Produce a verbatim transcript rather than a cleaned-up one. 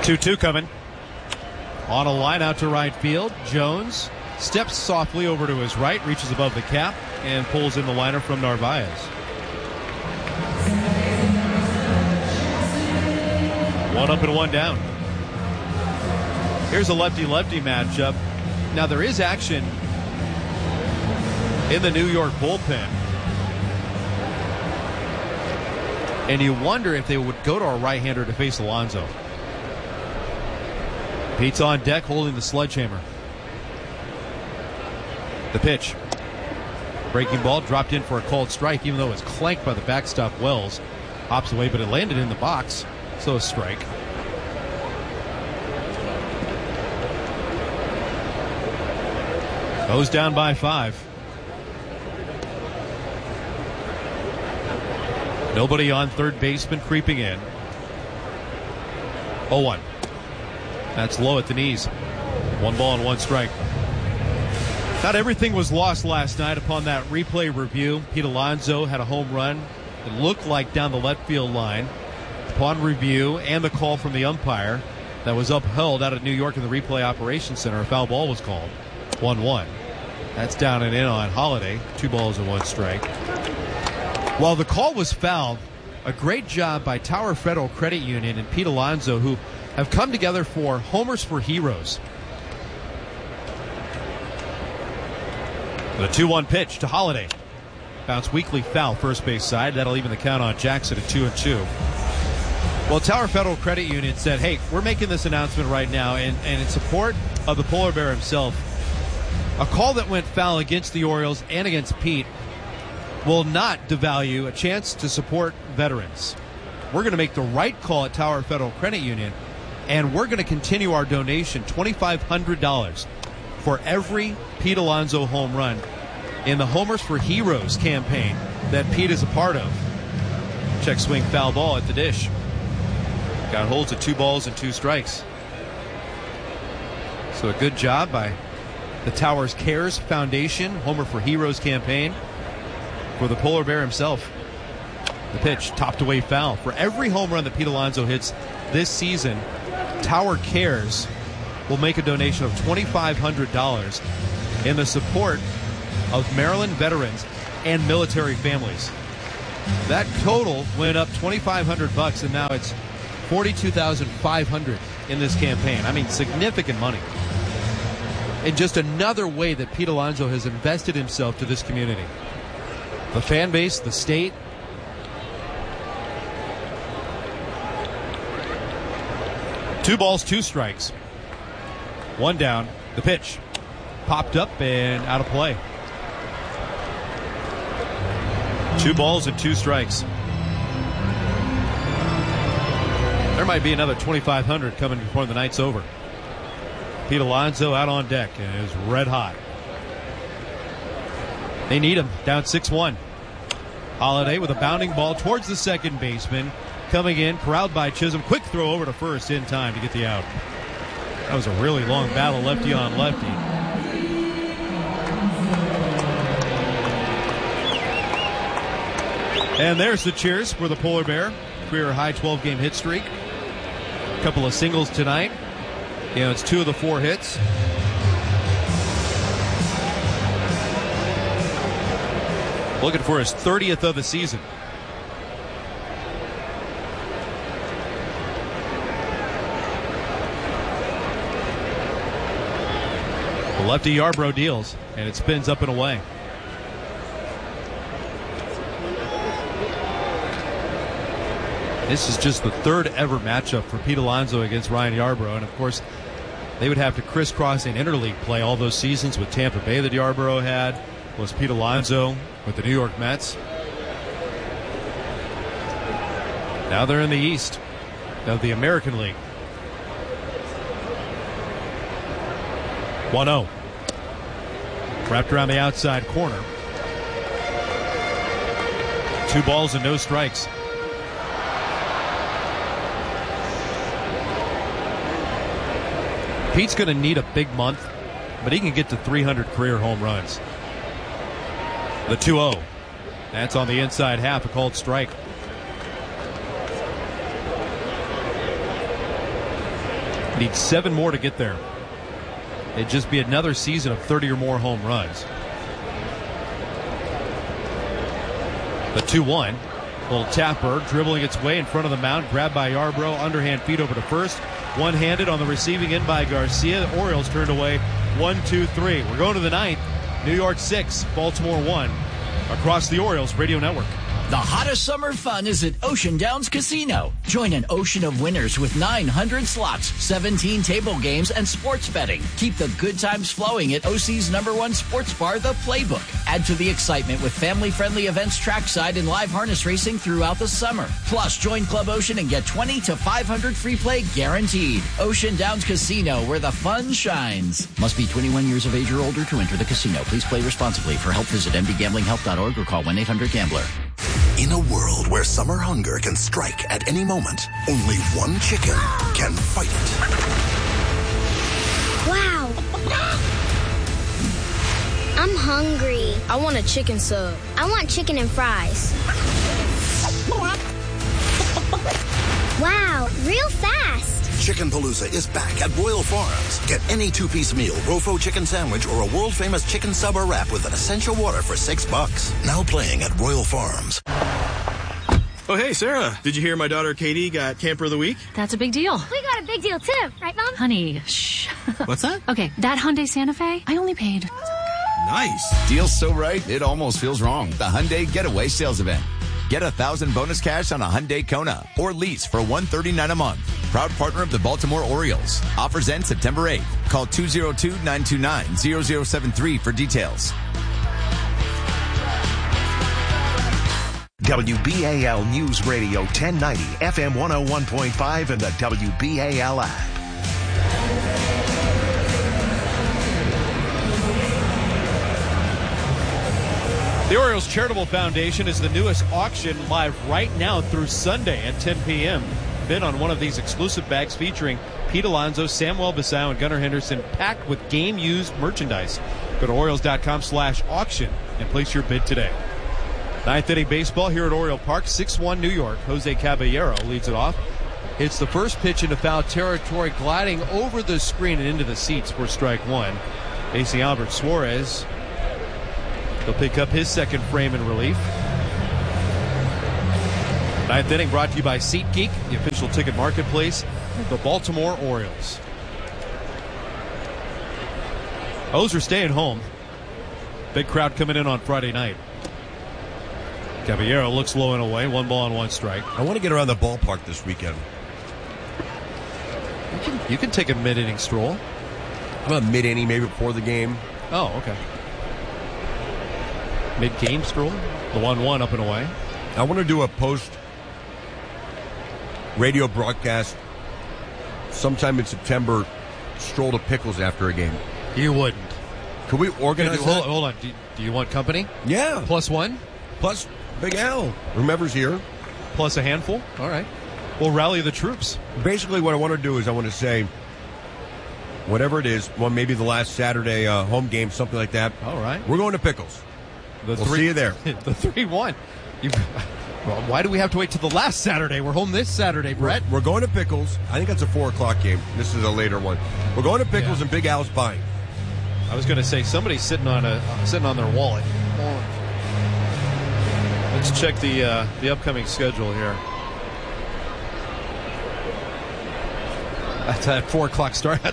two two coming. On a line out to right field. Jones steps softly over to his right, reaches above the cap, and pulls in the liner from Narvaez. One up and one down. Here's a lefty-lefty matchup. Now there is action in the New York bullpen. And you wonder if they would go to a right-hander to face Alonso. Pete's on deck holding the sledgehammer. The pitch. Breaking ball dropped in for a called strike, even though it was clanked by the backstop Wells. Hops away, but it landed in the box, so a strike. Goes down by five. Nobody on third baseman creeping in. oh one. That's low at the knees. One ball and one strike. Not everything was lost last night upon that replay review. Pete Alonso had a home run. It looked like down the left field line. Upon review and the call from the umpire that was upheld out of New York in the replay operations center, a foul ball was called. one one. That's down and in on Holiday. Two balls and one strike. While the call was foul, a great job by Tower Federal Credit Union and Pete Alonso, who have come together for Homers for Heroes. The two one pitch to Holiday. Bounce weakly foul first base side. That'll even the count on Jackson at two and two. Well, Tower Federal Credit Union said, hey, we're making this announcement right now, and, and in support of the polar bear himself, a call that went foul against the Orioles and against Pete will not devalue a chance to support veterans. We're going to make the right call at Tower Federal Credit Union, and we're going to continue our donation, twenty-five hundred dollars, for every Pete Alonso home run in the Homers for Heroes campaign that Pete is a part of. Check swing foul ball at the dish. Got holds at two balls and two strikes. So a good job by the Towers Cares Foundation Homer for Heroes campaign for the polar bear himself. The pitch topped away foul. For every home run that Pete Alonso hits this season, Tower Cares will make a donation of twenty-five hundred dollars in the support of Maryland veterans and military families. That total went up twenty-five hundred bucks, and now it's forty-two thousand five hundred in this campaign. I mean, significant money. And just another way that Pete Alonso has invested himself to this community. The fan base, the state. Two balls, two strikes. One down. The pitch popped up and out of play. Two balls and two strikes. There might be another twenty-five hundred coming before the night's over. Pete Alonso out on deck and is red hot. They need him. Down six one. Holiday with a bounding ball towards the second baseman. Coming in, corralled by Chisholm. Quick throw over to first in time to get the out. That was a really long battle, lefty on lefty. And there's the cheers for the polar bear. Career high twelve game hit streak. A couple of singles tonight. You know, it's two of the four hits. Looking for his thirtieth of the season. The lefty Yarbrough deals, and it spins up and away. This is just the third ever matchup for Pete Alonso against Ryan Yarbrough. And, of course, they would have to crisscross in interleague play all those seasons with Tampa Bay that Yarbrough had, plus Pete Alonso with the New York Mets. Now they're in the East of the American League. one oh. Wrapped around the outside corner. Two balls and no strikes. Pete's going to need a big month, but he can get to three hundred career home runs. The two oh. That's on the inside half, a called strike. Need seven more to get there. It'd just be another season of thirty or more home runs. The two one. Little tapper dribbling its way in front of the mound. Grabbed by Yarbrough. Underhand feed over to first. One-handed on the receiving end by Garcia. The Orioles turned away one, two, three. We're going to the ninth. New York six, Baltimore one. Across the Orioles Radio Network. The hottest summer fun is at Ocean Downs Casino. Join an ocean of winners with nine hundred slots, seventeen table games, and sports betting. Keep the good times flowing at O C's number one sports bar, The Playbook. Add to the excitement with family-friendly events trackside and live harness racing throughout the summer. Plus, join Club Ocean and get twenty to five hundred free play guaranteed. Ocean Downs Casino, where the fun shines. Must be twenty-one years of age or older to enter the casino. Please play responsibly. For help, visit m d gambling help dot org or call one eight hundred gambler. In a world where summer hunger can strike at any moment, only one chicken can fight it. Wow. I'm hungry. I want a chicken sub. I want chicken and fries. Wow, real fast. Chicken Palooza is back at Royal Farms. Get any two-piece meal, Rofo chicken sandwich, or a world-famous chicken sub or wrap with an essential water for six bucks. Now playing at Royal Farms. Oh, hey, Sarah. Did you hear my daughter Katie got Camper of the Week? That's a big deal. We got a big deal, too. Right, Mom? Honey, shh. What's that? Okay, that Hyundai Santa Fe, I only paid. Nice. Deal's so right, it almost feels wrong. The Hyundai Getaway Sales Event. Get a thousand bonus cash on a Hyundai Kona or lease for one hundred thirty-nine dollars a month. Proud partner of the Baltimore Orioles. Offers end September eighth. Call two oh two, nine two nine, zero zero seven three for details. W B A L News Radio ten ninety, F M one oh one point five, and the W B A L app. The Orioles Charitable Foundation is the newest auction, live right now through Sunday at ten p.m. Bid on one of these exclusive bags featuring Pete Alonso, Samuel Bassao, and Gunnar Henderson, packed with game-used merchandise. Go to Orioles.com slash auction and place your bid today. Ninth inning baseball here at Oriole Park, six one New York. Jose Caballero leads it off. Hits the first pitch into foul territory, gliding over the screen and into the seats for strike one. Facing Albert Suarez. He'll pick up his second frame in relief. Ninth inning brought to you by SeatGeek, the official ticket marketplace of the Baltimore Orioles. O's are staying home. Big crowd coming in on Friday night. Caballero looks low and away. One ball and one strike. I want to get around the ballpark this weekend. You can, you can take a mid-inning stroll. About mid-inning, maybe before the game. Oh, okay. Mid-game stroll. The one one up and away. I want to do a post radio broadcast sometime in September. Stroll to Pickles after a game. You wouldn't. Could we organize do, that? Hold, hold on. Do, do you want company? Yeah. Plus one? Plus Big Al. Remember's here. Plus a handful? All right. We'll rally the troops. Basically, what I want to do is I want to say, whatever it is, well, maybe the last Saturday uh, home game, something like that. All right. We're going to Pickles. The we'll three, see you there. The three one. You, well, why do we have to wait till the last Saturday? We're home this Saturday, Brett. We're, we're going to Pickles. I think that's a four o'clock game. This is a later one. We're going to Pickles, yeah. And Big Al's buying. I was going to say somebody's sitting on a uh, sitting on their wallet. Let's check the uh, the upcoming schedule here. That's at four o'clock start.